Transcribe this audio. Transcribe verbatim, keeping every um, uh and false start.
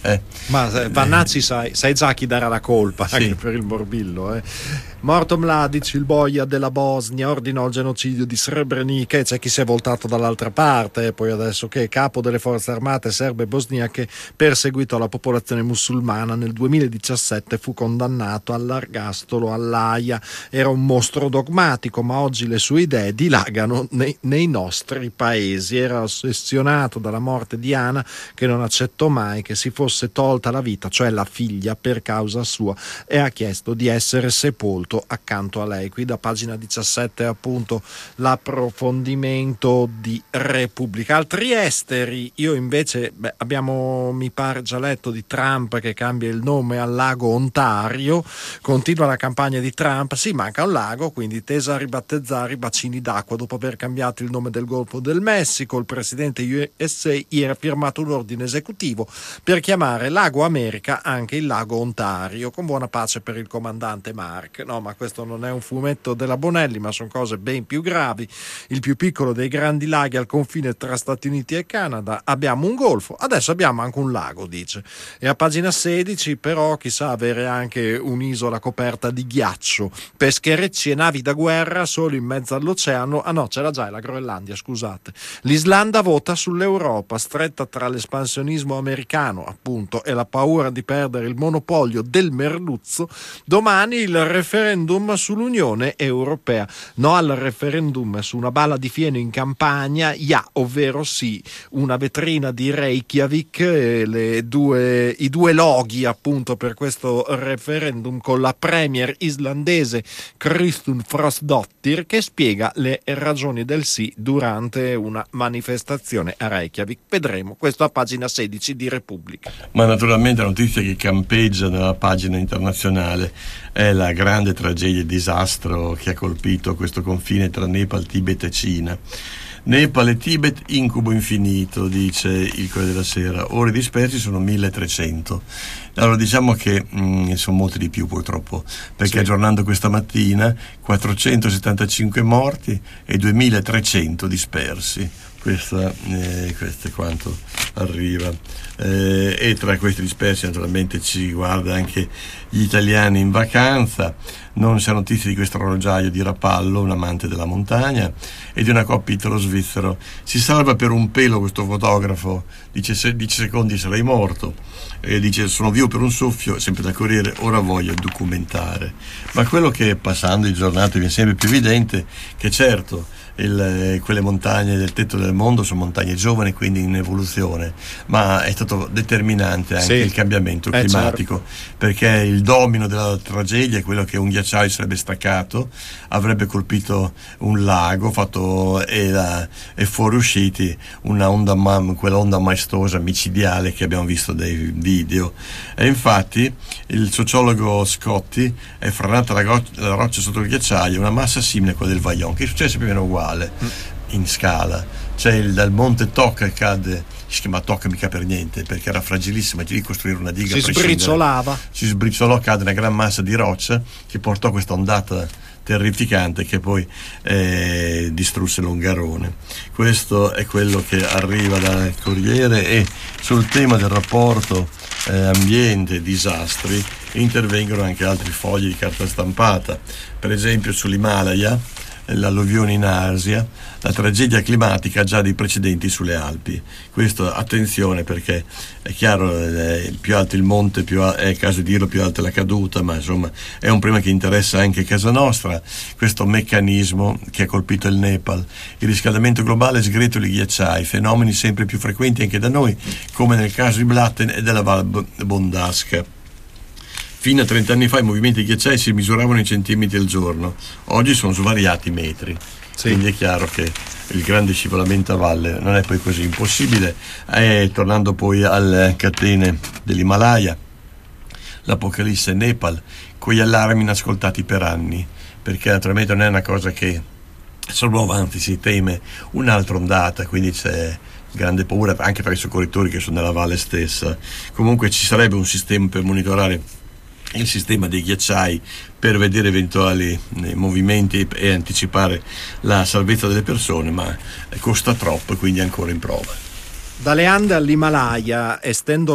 Eh. Ma Vannacci sai, sai già chi darà la colpa, sì. anche per il morbillo. Eh. Morto Mladic, il boia della Bosnia, ordinò il genocidio di Srebrenica, e c'è chi si è voltato dall'altra parte, poi adesso che capo delle forze armate serbe bosniache perseguitò la popolazione musulmana nel duemiladiciassette, fu condannato all'ergastolo all'Aia. Era un mostro dogmatico, ma oggi le sue idee dilagano nei, nei nostri paesi. Era ossessionato dalla morte di Ana, che non accettò mai che si fosse tolta la vita, cioè la figlia, per causa sua, e ha chiesto di essere sepolto accanto a lei. Qui da pagina diciassette appunto l'approfondimento di Repubblica. Altri esteri, io invece beh, abbiamo mi pare già letto di Trump che cambia il nome al lago Ontario, continua la campagna di Trump, sì, manca un lago, quindi tesa a ribattezzare i bacini d'acqua dopo aver cambiato il nome del Golfo del Messico. Il presidente U S A ieri ha firmato un ordine esecutivo per chiamare Lago America anche il lago Ontario, con buona pace per il comandante Mark. No, ma questo non è un fumetto della Bonelli, ma sono cose ben più gravi. Il più piccolo dei grandi laghi al confine tra Stati Uniti e Canada. Abbiamo un golfo, adesso abbiamo anche un lago, dice. E a pagina sedici però chissà avere anche un'isola coperta di ghiaccio, pescherecci e navi da guerra solo in mezzo all'oceano. Ah no, c'era già, è la Groenlandia, scusate. L'Islanda vota sull'Europa, stretta tra l'espansionismo americano appunto e la paura di perdere il monopolio del merluzzo. Domani il referendum sull'Unione Europea. No al referendum su una balla di fieno in Campania, ja, ovvero sì, una vetrina di Reykjavik, e le due, i due loghi appunto per questo referendum, con la premier islandese Kristun Frostdottir che spiega le ragioni del sì durante una manifestazione a Reykjavik. Vedremo, questo a pagina sedici di Repubblica. Ma naturalmente la notizia che campeggia nella pagina internazionale è la grande tragedia e disastro che ha colpito questo confine tra Nepal, Tibet e Cina. Nepal e Tibet, incubo infinito, dice il Corriere della Sera. Ore dispersi sono milletrecento. Allora diciamo che mh, sono molti di più purtroppo, perché sì. Aggiornando questa mattina quattrocentosettantacinque morti e duemilatrecento dispersi. Questa, eh, questo è quanto arriva. Eh, e tra questi dispersi naturalmente ci guarda anche gli italiani in vacanza. Non c'è notizia di questo orologiaio di Rapallo, un amante della montagna, e di una coppia italo-svizzero. Si salva per un pelo questo fotografo, dice se dieci secondi sarei morto, e dice sono vivo per un soffio, sempre dal Corriere, ora voglio documentare. Ma quello che passando il giornate viene sempre più evidente che certo Il, quelle montagne del tetto del mondo sono montagne giovani, quindi in evoluzione, ma è stato determinante anche sì. il cambiamento climatico, eh, certo. Perché il domino della tragedia è quello che un ghiacciaio sarebbe staccato, avrebbe colpito un lago, fatto e, la, e fuoriusciti una onda, quella onda maestosa micidiale che abbiamo visto dai video. E infatti il sociologo Scotti è franata la, go- la roccia sotto il ghiacciaio, una massa simile a quella del Vajont, che è successo più o meno uguale in scala. C'è il dal monte Toc cade, si chiama Toc mica per niente perché era fragilissima, di ricostruire una diga, si sbriciolava si sbriciolò, cade una gran massa di roccia che portò questa ondata terrificante che poi eh, distrusse Longarone. Questo è quello che arriva dal Corriere. E sul tema del rapporto eh, ambiente disastri intervengono anche altri fogli di carta stampata, per esempio sull'Himalaya, l'alluvione in Asia, la tragedia climatica già dei precedenti sulle Alpi. Questo attenzione, perché è chiaro, è più alto il monte, più è caso di dirlo, più alta è la caduta, ma insomma è un problema che interessa anche casa nostra. Questo meccanismo che ha colpito il Nepal, il riscaldamento globale sgretola i ghiacciai, fenomeni sempre più frequenti anche da noi, come nel caso di Blatten e della Val Bondasca. Fino a trenta anni fa i movimenti di ghiacciai si misuravano in centimetri al giorno, oggi sono svariati metri, sì. Quindi è chiaro che il grande scivolamento a valle non è poi così impossibile. E tornando poi alle catene dell'Himalaya, l'apocalisse Nepal, con gli allarmi inascoltati per anni, perché naturalmente non è una cosa che solo avanti, si teme un'altra ondata, quindi c'è grande paura anche tra i soccorritori che sono nella valle stessa. Comunque ci sarebbe un sistema per monitorare il sistema dei ghiacciai per vedere eventuali eh, movimenti e anticipare la salvezza delle persone, ma costa troppo e quindi è ancora in prova. Dalle Ande all'Himalaya, estendo